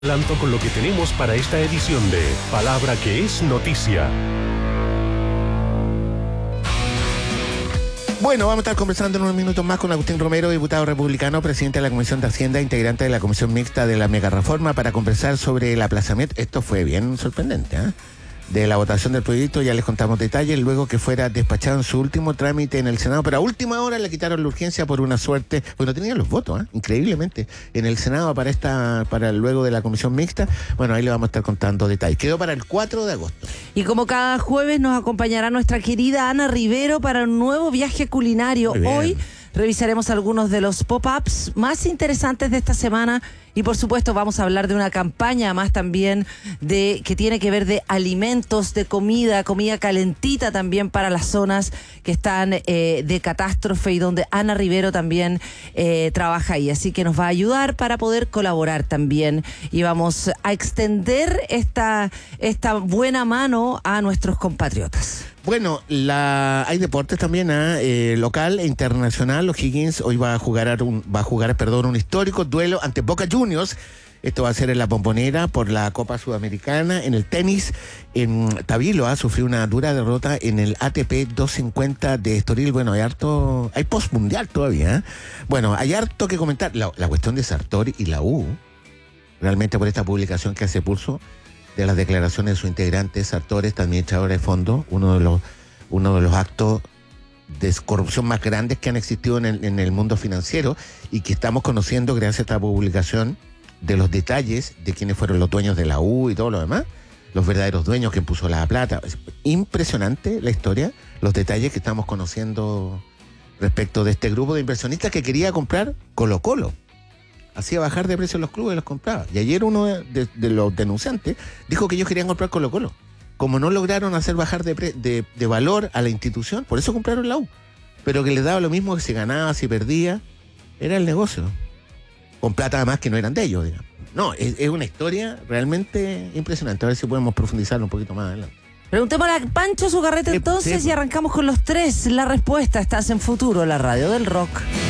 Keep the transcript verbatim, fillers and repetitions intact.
Adelanto con lo que tenemos para esta edición de Palabra que es Noticia. Bueno, vamos a estar conversando en unos minutos más con Agustín Romero, diputado republicano, presidente de la Comisión de Hacienda, integrante de la Comisión Mixta de la Megareforma, para conversar sobre el aplazamiento. Esto fue bien sorprendente, ¿eh? De la votación del proyecto, ya les contamos detalles, luego que fuera despachado en su último trámite en el Senado, pero a última hora le quitaron la urgencia por una suerte, porque no tenían los votos, ¿eh? Increíblemente, en el Senado para esta, para luego de la Comisión Mixta. Bueno, ahí le vamos a estar contando detalles. Quedó para el cuatro de agosto. Y como cada jueves nos acompañará nuestra querida Ana Rivero para un nuevo viaje culinario. Hoy revisaremos algunos de los pop-ups más interesantes de esta semana y por supuesto vamos a hablar de una campaña más también de que tiene que ver de alimentos, de comida, comida calentita también para las zonas que están eh, de catástrofe y donde Ana Rivero también eh, trabaja ahí. Así que nos va a ayudar para poder colaborar también y vamos a extender esta, esta buena mano a nuestros compatriotas. Bueno, la, hay deportes también, ¿eh? Eh, local e internacional. Los Higgins hoy va a jugar un, va a jugar, perdón, un histórico duelo ante Boca Juniors. Esto va a ser en la Bombonera por la Copa Sudamericana. En el tenis, en Tabilo ha ¿eh? sufrido una dura derrota en el A T P doscientos cincuenta de Estoril. Bueno, hay harto, hay postmundial todavía, ¿eh? Bueno, hay harto que comentar. La, la cuestión de Sartori y la U, realmente por esta publicación que hace Pulso, de las declaraciones de su integrante, Sartori, esta administradora de fondo, uno de los, uno de los actos de corrupción más grandes que han existido en el, en el mundo financiero y que estamos conociendo gracias a esta publicación de los detalles de quiénes fueron los dueños de la U y todo lo demás, los verdaderos dueños, quien puso la plata. Es impresionante la historia, los detalles que estamos conociendo respecto de este grupo de inversionistas que quería comprar Colo Colo. Hacía bajar de precio los clubes y los compraba. Y ayer uno de, de, de los denunciantes dijo que ellos querían comprar Colo Colo. Como no lograron hacer bajar de, pre, de, de valor a la institución, por eso compraron la U. Pero que les daba lo mismo que si ganaba, si perdía, era el negocio. Con plata además que no eran de ellos, digamos. No, es, es una historia realmente impresionante. A ver si podemos profundizarlo un poquito más adelante. Preguntémosle a Pancho Zugarreta entonces sí, sí. Y arrancamos con los tres. La respuesta, estás en Futuro, la radio del rock.